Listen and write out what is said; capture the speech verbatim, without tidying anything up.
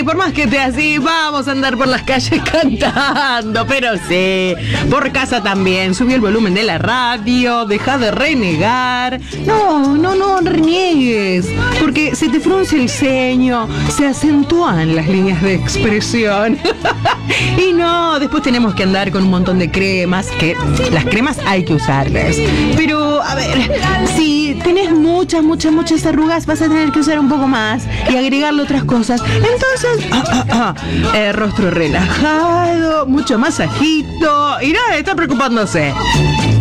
sí, por más que esté así, vamos a andar por las calles cantando, pero sí, por casa también, subí el volumen de la radio, deja de renegar, no, no, no reniegues, porque se te frunce el ceño, se acentúan las líneas de expresión, y no, después tenemos que andar con un montón de cremas, que las cremas hay que usarlas, pero a ver, si tenés muchas, muchas, muchas arrugas, vas a tener que usar un poco más y agregarle otras cosas. Entonces, ah, ah, ah, eh, rostro relajado, mucho masajito y nada de estar preocupándose.